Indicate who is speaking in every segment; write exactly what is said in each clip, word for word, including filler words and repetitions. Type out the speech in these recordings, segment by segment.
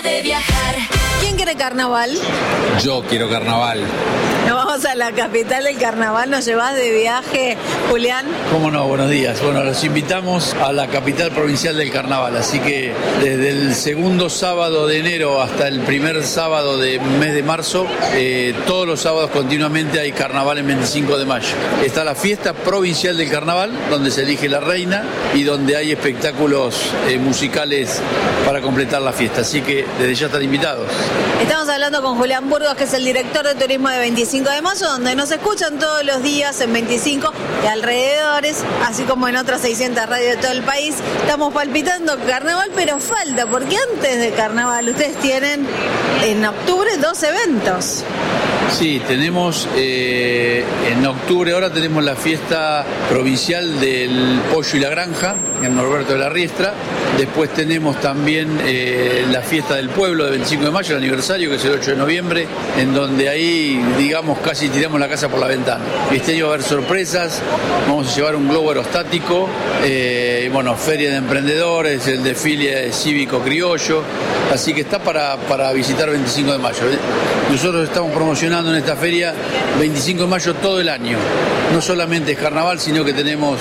Speaker 1: De viajar.
Speaker 2: ¿Quién quiere carnaval?
Speaker 3: Yo quiero carnaval.
Speaker 2: Nos vamos a la capital del carnaval, ¿nos llevas de viaje, Julián?
Speaker 4: Cómo no, buenos días. Bueno, los invitamos a la capital provincial del carnaval, así que desde el segundo sábado de enero hasta el primer sábado del mes de marzo, eh, todos los sábados continuamente hay carnaval en veinticinco de mayo. Está la fiesta provincial del carnaval, donde se elige la reina y donde hay espectáculos eh, musicales para completar la fiesta, así que desde ya están invitados.
Speaker 2: Estamos hablando con Julián Burgos, que es el director de turismo de veinticinco de mayo, donde nos escuchan todos los días en veinticinco de alrededores, así como en otras seiscientas radios de todo el país. Estamos palpitando carnaval, pero falta, porque antes de carnaval ustedes tienen en octubre dos eventos.
Speaker 4: Sí, tenemos eh, en octubre ahora tenemos la fiesta provincial del pollo y la granja en Norberto de la Riestra. Después tenemos también eh, la fiesta del pueblo de veinticinco de mayo, el aniversario, que es el ocho de noviembre, en donde ahí, digamos, casi tiramos la casa por la ventana. Este año va a haber sorpresas, vamos a llevar un globo aerostático, eh, bueno, feria de emprendedores, el desfile cívico criollo, así que está para, para visitar veinticinco de mayo. Nosotros estamos promocionando en esta feria veinticinco de mayo todo el año. No solamente es carnaval, sino que tenemos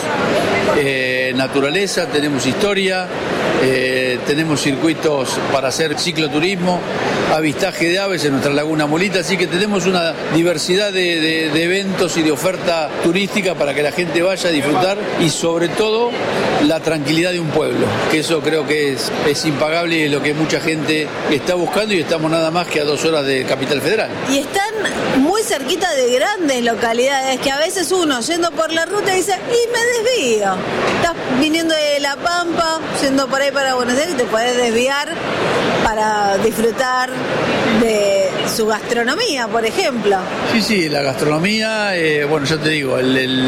Speaker 4: eh, naturaleza, tenemos historia, eh, tenemos circuitos para hacer cicloturismo, avistaje de aves en nuestra laguna Molita, así que tenemos una diversidad de, de, de eventos y de oferta turística para que la gente vaya a disfrutar y sobre todo la tranquilidad de un pueblo, que eso creo que es, es impagable y es lo que mucha gente está buscando, y estamos nada más que a dos horas de Capital Federal.
Speaker 2: Y están muy cerquita de grandes localidades que a veces uno yendo por la ruta dice, y me desvío. Estás viniendo de La Pampa, yendo por ahí para Buenos Aires, te podés desviar para disfrutar de su gastronomía, por ejemplo.
Speaker 4: Sí, sí, la gastronomía, eh, bueno, ya te digo, el, el,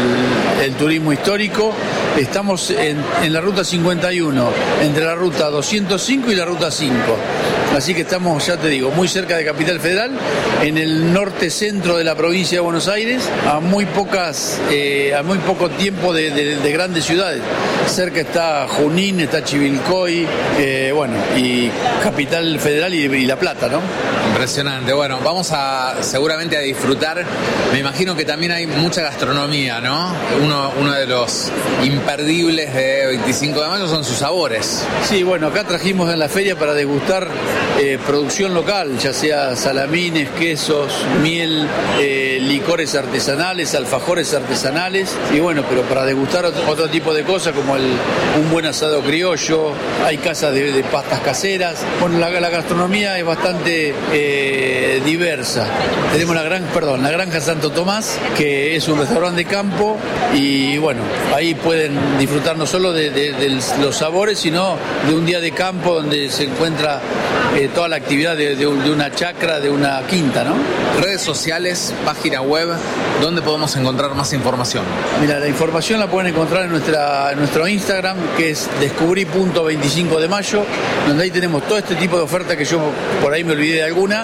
Speaker 4: el turismo histórico. Estamos en, en la ruta cincuenta y uno, entre la ruta doscientos cinco y la ruta cinco. Así que estamos, ya te digo, muy cerca de Capital Federal, en el norte centro de la provincia de Buenos Aires, a muy pocas, eh, a muy poco tiempo de, de, de grandes ciudades. Cerca está Junín, está Chivilcoy, eh, bueno, y Capital Federal y, y La Plata, ¿no?
Speaker 3: Impresionante. Bueno, vamos a seguramente a disfrutar. Me imagino que también hay mucha gastronomía, ¿no? Uno, uno de los imperdibles de veinticinco de mayo son sus sabores.
Speaker 4: Sí, bueno, acá trajimos en la feria para degustar eh, producción local, ya sea salamines, quesos, miel, eh, licores artesanales, alfajores artesanales, y bueno, pero para degustar otro, otro tipo de cosas como el, un buen asado criollo, hay casas de, de pastas caseras. Bueno, la, la gastronomía es bastante eh, diversa. Tenemos la granja, perdón, la Granja Santo Tomás, que es un restaurante de campo, y bueno, ahí pueden disfrutar no solo de, de, de los sabores, sino de un día de campo donde se encuentra eh, toda la actividad de, de, de una chacra, de una quinta, ¿no?
Speaker 3: Redes sociales, página web, ¿dónde podemos encontrar más información?
Speaker 4: Mira, la información la pueden encontrar en, nuestra, en nuestro Instagram, que es descubrí punto veinticinco de mayo, donde ahí tenemos todo este tipo de ofertas que yo por ahí me olvidé de alguna,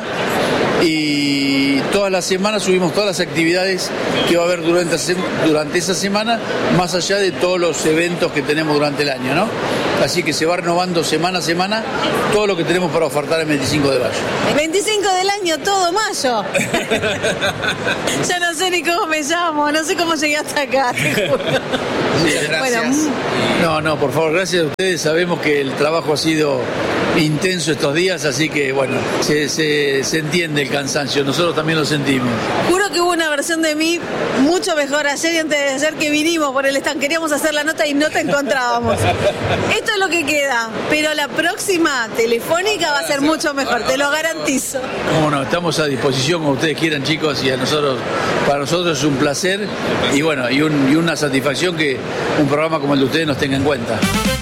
Speaker 4: y todas las semanas subimos todas las actividades que va a haber durante, durante esa semana, más allá de todos los eventos que tenemos durante el año, ¿no? Así que se va renovando semana a semana todo lo que tenemos para ofertar el veinticinco de mayo.
Speaker 2: veinticinco del año, todo mayo. Ya no sé ni cómo me llamo, no sé cómo llegué hasta acá, te juro.
Speaker 3: Muchas gracias.
Speaker 2: Bueno,
Speaker 4: No, no, por favor, gracias a ustedes. Sabemos que el trabajo ha sido intenso estos días, así que bueno, se, se, se entiende el cansancio, nosotros también lo sentimos.
Speaker 2: juro que hubo una versión de mí mucho mejor ayer y antes de ayer que vinimos por el stand. Queríamos hacer la nota y no te encontrábamos. Esto es lo que queda, pero la próxima telefónica va a ser mucho mejor, te lo garantizo.
Speaker 4: Cómo no, estamos a disposición como ustedes quieran, chicos, y a nosotros, para nosotros es un placer y bueno, y, un, y una satisfacción que un programa como el de ustedes nos tenga en cuenta.